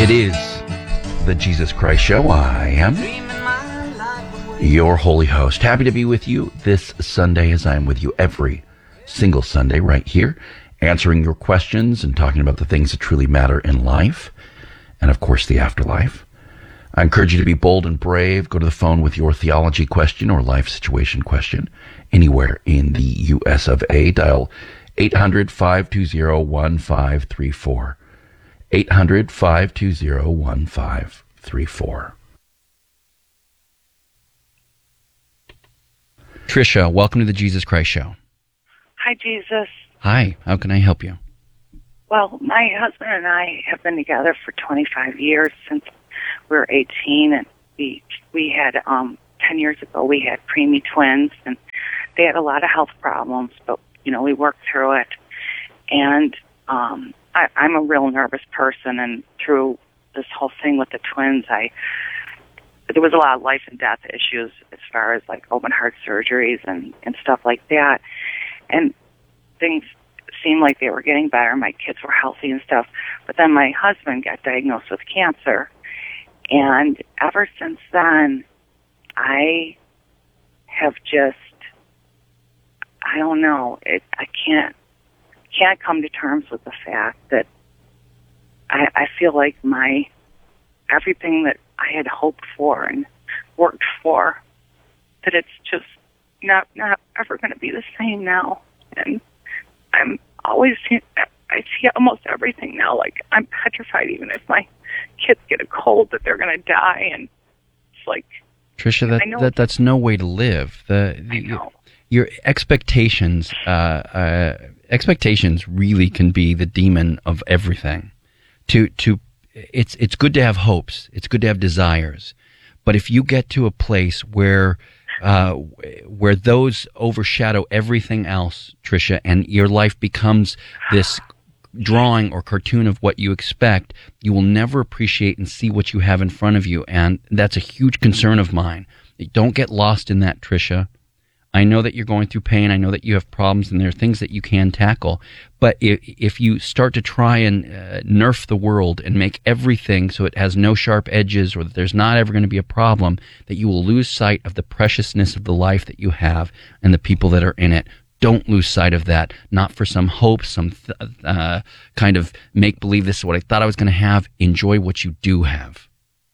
It is the Jesus Christ Show. I am your holy host. Happy to be with you this Sunday, as I am with you every single Sunday right here, answering your questions and talking about the things that truly matter in life and, of course, the afterlife. I encourage you to be bold and brave. Go to the phone with your theology question or life situation question anywhere in the U.S. of A. Dial 800-520-1534. 800-520-1534. Tricia, welcome to the Jesus Christ Show. Hi, Jesus. Hi, how can I help you? Well, my husband and I have been together for 25 years, since we were 18, and we had 10 years ago we had preemie twins, and they had a lot of health problems, but we worked through it. And I'm a real nervous person, and through this whole thing with the twins, there was a lot of life and death issues as far as like open heart surgeries and stuff like that. And things seemed like they were getting better. My kids were healthy and stuff. But then my husband got diagnosed with cancer. And ever since then, I have just, I don't know, I can't come to terms with the fact that I feel like everything that I had hoped for and worked for, that it's just not ever going to be the same now. And I see almost everything now. Like, I'm petrified even if my kids get a cold that they're going to die. And it's like, Tricia, that's no way to live. Your expectations really can be the demon of everything. It's good to have hopes. It's good to have desires. But if you get to a place where those overshadow everything else, Tricia, and your life becomes this drawing or cartoon of what you expect, you will never appreciate and see what you have in front of you. And that's a huge concern of mine. Don't get lost in that, Tricia. I know that you're going through pain. I know that you have problems, and there are things that you can tackle. But if you start to try and nerf the world and make everything so it has no sharp edges, or that there's not ever going to be a problem, that you will lose sight of the preciousness of the life that you have and the people that are in it. Don't lose sight of that, not for some hope, some kind of make-believe, this is what I thought I was going to have. Enjoy what you do have.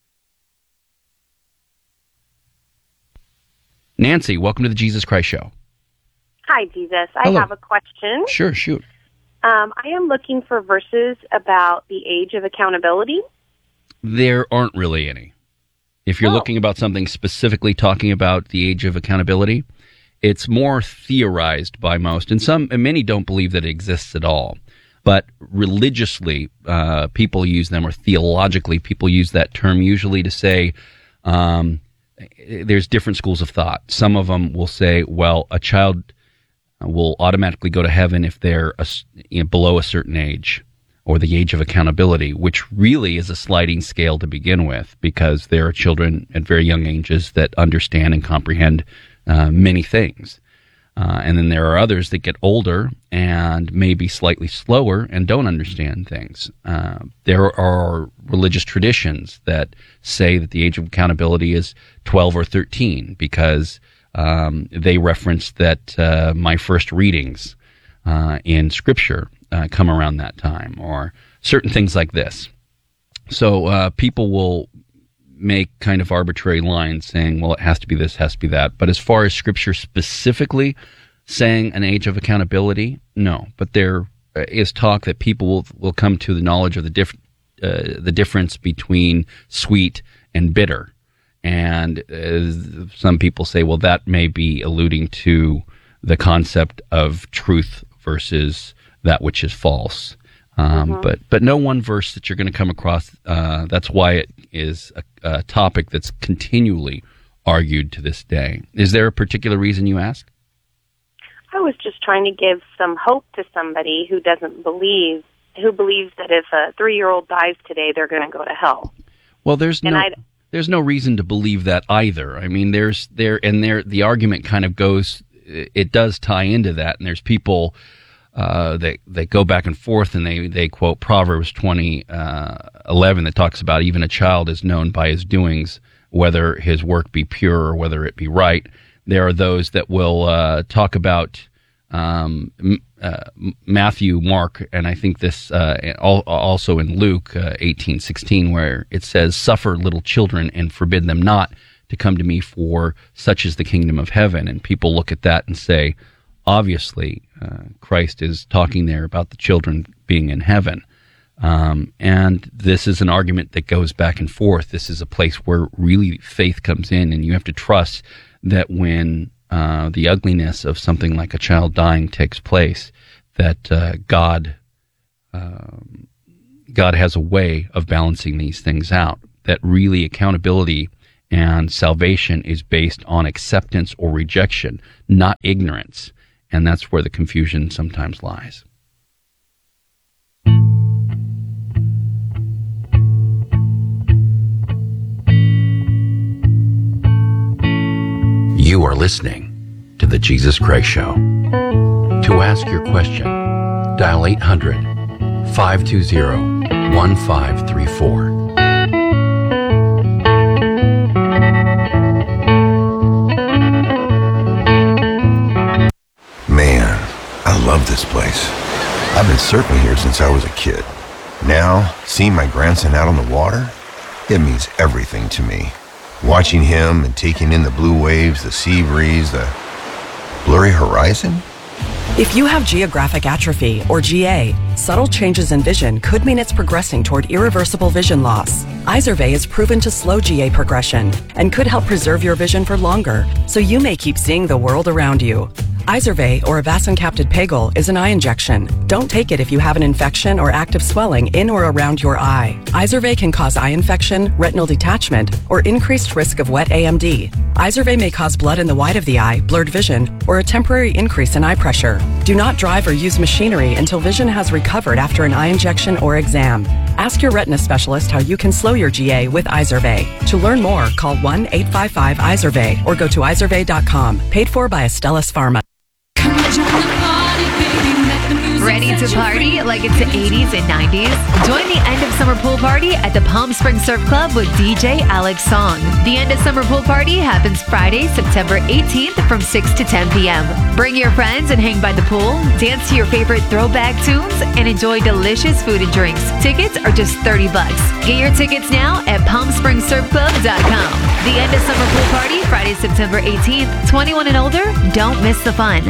Nancy, welcome to the Jesus Christ Show. Hi, Jesus. Hello. I have a question. Sure, shoot. I am looking for verses about the age of accountability. There aren't really any. If you're looking about something specifically talking about the age of accountability, it's more theorized by most, and many don't believe that it exists at all. But religiously, people use them, or theologically, people use that term usually to say, there's different schools of thought. Some of them will say, well, a child will automatically go to heaven if they're below a certain age, or the age of accountability, which really is a sliding scale to begin with, because there are children at very young ages that understand and comprehend many things. And then there are others that get older and maybe slightly slower and don't understand things. There are religious traditions that say that the age of accountability is 12 or 13 because they reference that my first readings in Scripture come around that time, or certain things like this. So people will make kind of arbitrary lines saying, well, it has to be this, has to be that. But as far as Scripture specifically saying an age of accountability, no. But there is talk that people will come to the knowledge of the difference between sweet and bitter. And some people say, well, that may be alluding to the concept of truth versus that which is false. But no one verse that you're going to come across. That's why it is a topic that's continually argued to this day. Is there a particular reason you ask? I was just trying to give some hope to somebody who believes that if a 3-year-old dies today, they're going to go to hell. Well, there's no reason to believe that either. I mean, the argument kind of goes, it does tie into that, and there's people they go back and forth, and they quote Proverbs 20:11 that talks about even a child is known by his doings, whether his work be pure or whether it be right. There are those that will talk about Matthew, Mark, and I think this also in Luke 18:16, where it says, "Suffer little children and forbid them not to come to me, for such is the kingdom of heaven." And people look at that and say, obviously, Christ is talking there about the children being in heaven. And this is an argument that goes back and forth. This is a place where really faith comes in, and you have to trust that when the ugliness of something like a child dying takes place, that God has a way of balancing these things out, that really accountability and salvation is based on acceptance or rejection, not ignorance. And that's where the confusion sometimes lies. You are listening to The Jesus Christ Show. To ask your question, dial 800-520-1534. Man, I love this place. I've been surfing here since I was a kid. Now, seeing my grandson out on the water, it means everything to me. Watching him and taking in the blue waves, the sea breeze, the blurry horizon. If you have geographic atrophy, or GA, subtle changes in vision could mean it's progressing toward irreversible vision loss. Izervay is proven to slow GA progression and could help preserve your vision for longer, so you may keep seeing the world around you. Izervay, or avacincaptad pegol, is an eye injection. Don't take it if you have an infection or active swelling in or around your eye. Izervay can cause eye infection, retinal detachment, or increased risk of wet AMD. Izervay may cause blood in the white of the eye, blurred vision, or a temporary increase in eye pressure. Do not drive or use machinery until vision has recovered after an eye injection or exam. Ask your retina specialist how you can slow your GA with Izervay. To learn more, call 1-855-IZERVAY or go to izervay.com. Paid for by Astellas Pharma. Ready to party like it's the 80s and 90s? Join the end of summer pool party at the Palm Springs Surf Club with DJ Alex Song. The end of summer pool party happens Friday, September 18th from 6 to 10 p.m. Bring your friends and hang by the pool, dance to your favorite throwback tunes, and enjoy delicious food and drinks. Tickets are just $30. Get your tickets now at PalmSpringsSurfClub.com. The end of summer pool party, Friday, September 18th. 21 and older, don't miss the fun.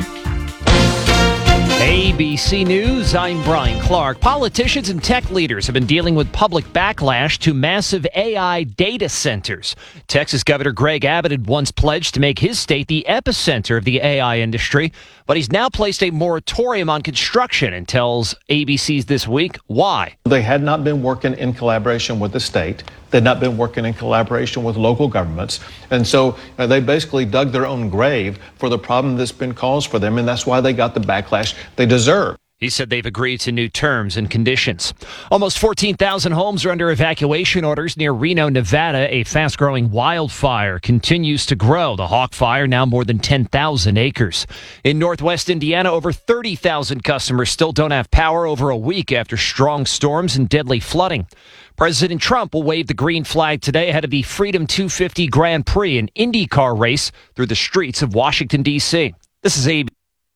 ABC News, I'm Brian Clark. Politicians and tech leaders have been dealing with public backlash to massive AI data centers. Texas Governor Greg Abbott had once pledged to make his state the epicenter of the AI industry, but he's now placed a moratorium on construction and tells ABC's This Week why. They had not been working in collaboration with the state. They'd not been working in collaboration with local governments. And so they basically dug their own grave for the problem that's been caused for them, and that's why they got the backlash they deserve. He said they've agreed to new terms and conditions. Almost 14,000 homes are under evacuation orders near Reno, Nevada. A fast-growing wildfire continues to grow. The Hawk Fire now more than 10,000 acres. In northwest Indiana, over 30,000 customers still don't have power over a week after strong storms and deadly flooding. President Trump will wave the green flag today ahead of the Freedom 250 Grand Prix, an IndyCar race through the streets of Washington, D.C. This is ABC.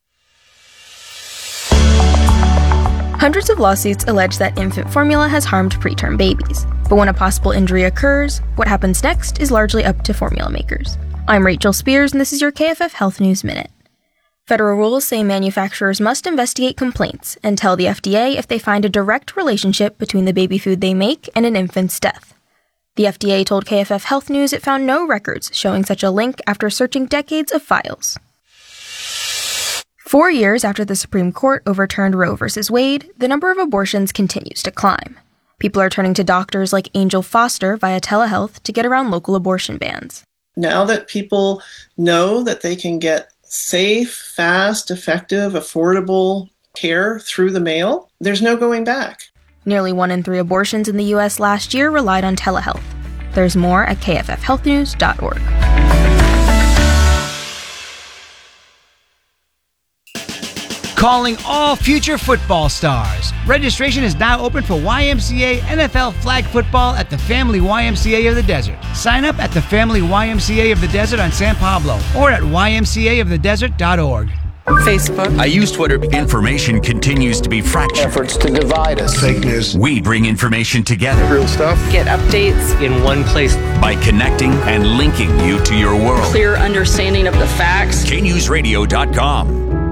Hundreds of lawsuits allege that infant formula has harmed preterm babies. But when a possible injury occurs, what happens next is largely up to formula makers. I'm Rachel Spears, and this is your KFF Health News Minute. Federal rules say manufacturers must investigate complaints and tell the FDA if they find a direct relationship between the baby food they make and an infant's death. The FDA told KFF Health News it found no records showing such a link after searching decades of files. 4 years after the Supreme Court overturned Roe v. Wade, the number of abortions continues to climb. People are turning to doctors like Angel Foster via telehealth to get around local abortion bans. Now that people know that they can get safe, fast, effective, affordable care through the mail, there's no going back. Nearly 1 in 3 abortions in the U.S. last year relied on telehealth. There's more at kffhealthnews.org. Calling all future football stars. Registration is now open for YMCA NFL flag football at the Family YMCA of the Desert. Sign up at the Family YMCA of the Desert on San Pablo or at ymcaofthedesert.org. Facebook. I use Twitter. Information continues to be fractured. Efforts to divide us. Fake news. We bring information together. Real stuff. Get updates in one place. By connecting and linking you to your world. Clear understanding of the facts. KNewsRadio.com.